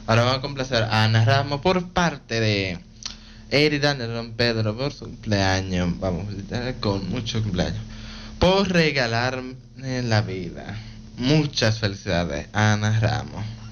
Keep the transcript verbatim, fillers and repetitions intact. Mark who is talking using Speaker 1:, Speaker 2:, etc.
Speaker 1: Ahora vamos a complacer a Ana Ramos por parte de Erida Nerón Pedro por su cumpleaños. Vamos a felicitarle con mucho cumpleaños. Por regalarme la vida. Muchas felicidades, Ana Ramos.